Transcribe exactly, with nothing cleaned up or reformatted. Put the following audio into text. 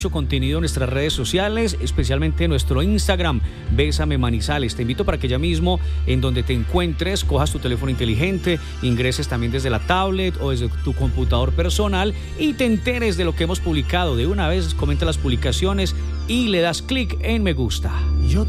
contenido en nuestras redes sociales, especialmente en nuestro Instagram, Bésame Manizales. Te invito para que ya mismo, en donde te encuentres, cojas tu teléfono inteligente, ingreses también desde la tablet o desde tu computador personal y te enteres de lo que hemos publicado. De una vez comenta las publicaciones y le das clic en me gusta. Yo